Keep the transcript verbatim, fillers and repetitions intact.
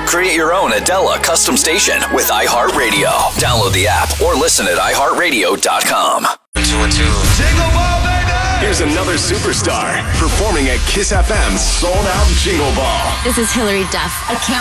Create your own Adela custom station with iHeartRadio. Download the app or listen at i heart radio dot com. Two and two. Jingle Ball, baby! Here's another superstar performing at Kiss F M's sold-out Jingle Ball. This is Hillary Duff. I can't